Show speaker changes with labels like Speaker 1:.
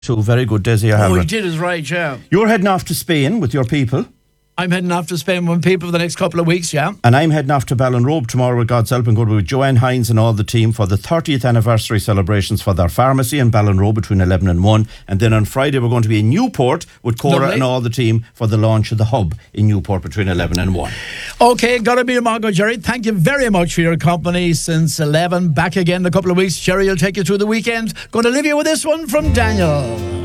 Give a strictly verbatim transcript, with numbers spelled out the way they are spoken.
Speaker 1: Two very good days here.
Speaker 2: Oh, he did his right, yeah.
Speaker 1: You're heading off to Spain with your people.
Speaker 2: I'm heading off to Spain with people for the next couple of weeks, yeah.
Speaker 1: And I'm heading off to Ballinrobe tomorrow with God's help and good with Joanne Hines and all the team for the thirtieth anniversary celebrations for their pharmacy in Ballinrobe between eleven and one. And then on Friday we're going to be in Newport with Cora
Speaker 2: Lovely.
Speaker 1: and all the team for the launch of the hub in Newport between eleven and one.
Speaker 2: Okay, gotta be a Mongo, Jerry. Thank you very much for your company since eleven. Back again in a couple of weeks. Jerry will take you through the weekend. Going to leave you with this one from Daniel.